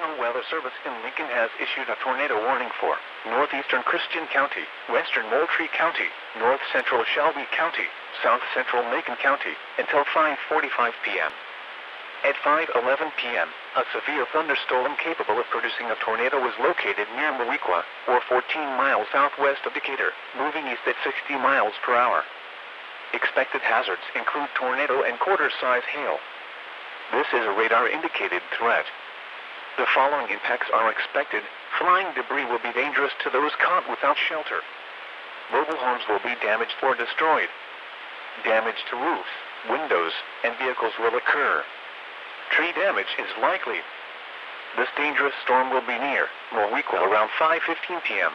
National Weather Service in Lincoln has issued a tornado warning for northeastern Christian County, western Moultrie County, north central Shelby County, south central Macon County, until 5:45 p.m. At 5:11 p.m., a severe thunderstorm capable of producing a tornado was located near Moweaqua, or 14 miles southwest of Decatur, moving east at 60 miles per hour. Expected hazards include tornado and quarter-size hail. This is a radar-indicated threat. The following impacts are expected. Flying debris will be dangerous to those caught without shelter. Mobile homes will be damaged or destroyed. Damage to roofs, windows, and vehicles will occur. Tree damage is likely. This dangerous storm will be near Moweaqua around 5:15 p.m.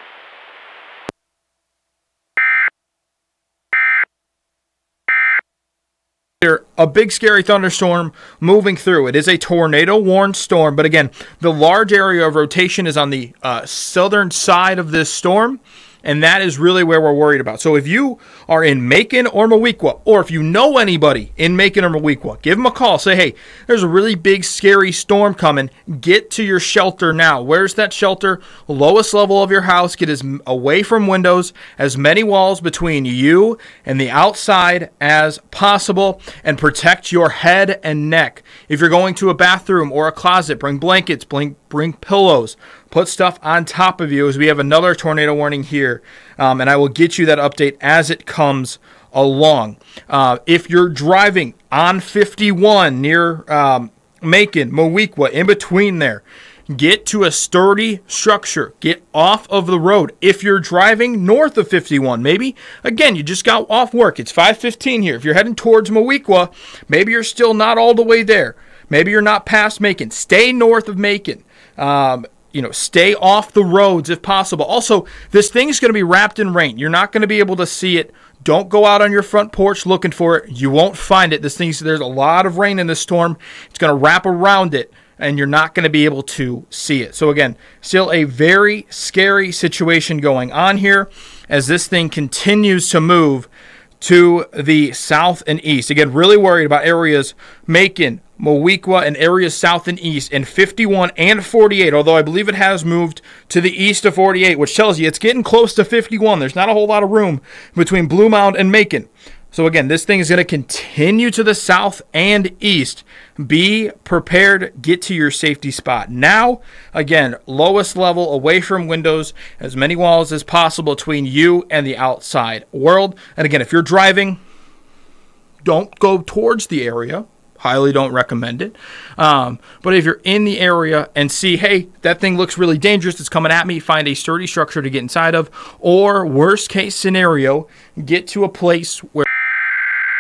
A big scary thunderstorm moving through. It is a tornado warned storm, but again, the large area of rotation is on the southern side of this storm, and that is really where we're worried about. So if you are in Macon or Moweaqua, or if you know anybody in Macon or Moweaqua, give them a call. Say, hey, there's a really big, scary storm coming. Get to your shelter now. Where's that shelter? Lowest level of your house. Get as away from windows, as many walls between you and the outside as possible, and protect your head and neck. If you're going to a bathroom or a closet, bring blankets, bring pillows. Put stuff on top of you, as we have another tornado warning here, and I will get you that update as it comes along. If you're driving on 51 near Macon, Moweaqua, in between there, get to a sturdy structure. Get off of the road. If you're driving north of 51, maybe, again, you just got off work. It's 5:15 here. If you're heading towards Moweaqua, maybe you're still not all the way there. Maybe you're not past Macon. Stay north of Macon. Stay off the roads if possible. Also, this thing's going to be wrapped in rain. You're not going to be able to see it. Don't go out on your front porch looking for it. You won't find it. There's a lot of rain in this storm. It's going to wrap around it, and you're not going to be able to see it. So again, still a very scary situation going on here as this thing continues to move to the south and east. Again, really worried about areas Macon, Moweaqua, and areas south and east in 51 and 48, although I believe it has moved to the east of 48, which tells you it's getting close to 51. There's not a whole lot of room between Blue Mound and Macon. So again, this thing is going to continue to the south and east. Be prepared. Get to your safety spot now. Again, lowest level, away from windows, as many walls as possible between you and the outside world. And again, if you're driving, don't go towards the area. Highly don't recommend it. But if you're in the area and see, hey, that thing looks really dangerous, it's coming at me, find a sturdy structure to get inside of. Or worst case scenario, get to a place where